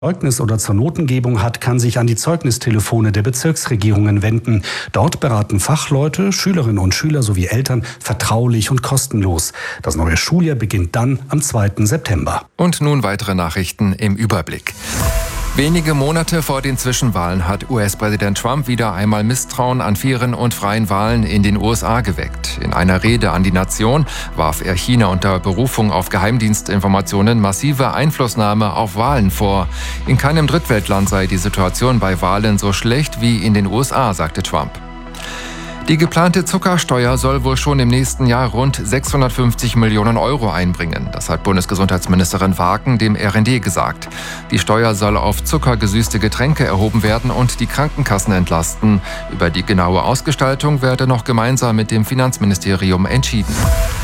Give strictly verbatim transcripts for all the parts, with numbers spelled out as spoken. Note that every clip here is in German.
Zeugnis oder zur Notengebung hat, kann sich an die Zeugnistelefone der Bezirksregierungen wenden. Dort beraten Fachleute, Schülerinnen und Schüler sowie Eltern vertraulich und kostenlos. Das neue Schuljahr beginnt dann am zweiten September. Und nun weitere Nachrichten im Überblick. Wenige Monate vor den Zwischenwahlen hat U S-Präsident Trump wieder einmal Misstrauen an fairen und freien Wahlen in den U S A geweckt. In einer Rede an die Nation warf er China unter Berufung auf Geheimdienstinformationen massive Einflussnahme auf Wahlen vor. In keinem Drittweltland sei die Situation bei Wahlen so schlecht wie in den U S A, sagte Trump. Die geplante Zuckersteuer soll wohl schon im nächsten Jahr rund sechshundertfünfzig Millionen Euro einbringen. Das hat Bundesgesundheitsministerin Wagen dem R N D gesagt. Die Steuer soll auf zuckergesüßte Getränke erhoben werden und die Krankenkassen entlasten. Über die genaue Ausgestaltung werde noch gemeinsam mit dem Finanzministerium entschieden.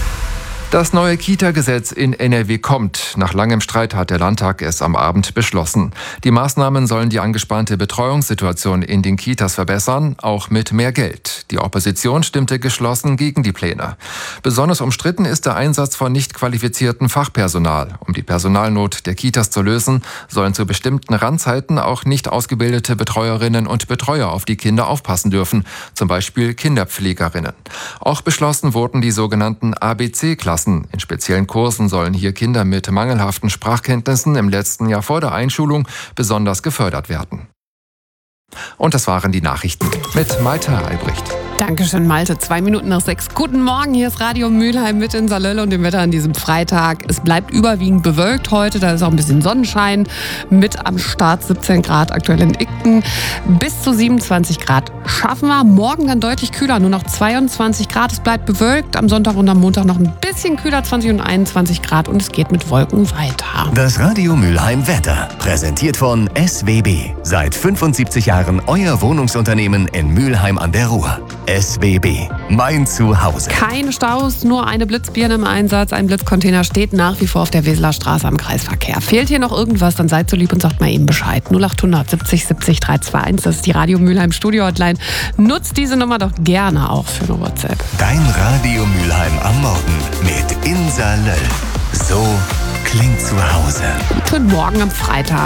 Das neue Kita-Gesetz in N R W kommt. Nach langem Streit hat der Landtag es am Abend beschlossen. Die Maßnahmen sollen die angespannte Betreuungssituation in den Kitas verbessern, auch mit mehr Geld. Die Opposition stimmte geschlossen gegen die Pläne. Besonders umstritten ist der Einsatz von nicht qualifiziertem Fachpersonal. Um die Personalnot der Kitas zu lösen, sollen zu bestimmten Randzeiten auch nicht ausgebildete Betreuerinnen und Betreuer auf die Kinder aufpassen dürfen, zum Beispiel Kinderpflegerinnen. Auch beschlossen wurden die sogenannten A B C-Klassen. In speziellen Kursen sollen hier Kinder mit mangelhaften Sprachkenntnissen im letzten Jahr vor der Einschulung besonders gefördert werden. Und das waren die Nachrichten mit Malte Albrecht. Dankeschön, Malte. Zwei Minuten nach sechs. Guten Morgen, hier ist Radio Mülheim mit in Salölle und dem Wetter an diesem Freitag. Es bleibt überwiegend bewölkt heute, da ist auch ein bisschen Sonnenschein. Mit am Start siebzehn Grad aktuell in Igten. Bis zu siebenundzwanzig Grad schaffen wir. Morgen dann deutlich kühler, nur noch zweiundzwanzig Grad. Es bleibt bewölkt. Am Sonntag und am Montag noch ein bisschen kühler, zwanzig und einundzwanzig Grad. Und es geht mit Wolken weiter. Das Radio Mülheim Wetter, präsentiert von S W B. Seit fünfundsiebzig Jahren euer Wohnungsunternehmen in Mülheim an der Ruhr. S W B, mein Zuhause. Keine Staus, nur eine Blitzbirne im Einsatz. Ein Blitzcontainer steht nach wie vor auf der Weseler Straße am Kreisverkehr. Fehlt hier noch irgendwas, dann seid so lieb und sagt mal eben Bescheid. null achthundert siebzig siebzig dreihundertzweiundzwanzig, das ist die Radio Mülheim Studio Hotline. Nutzt diese Nummer doch gerne auch für eine WhatsApp. Dein Radio Mülheim am Morgen mit Insa Löll. So klingt zu Hause. Guten Morgen am Freitag.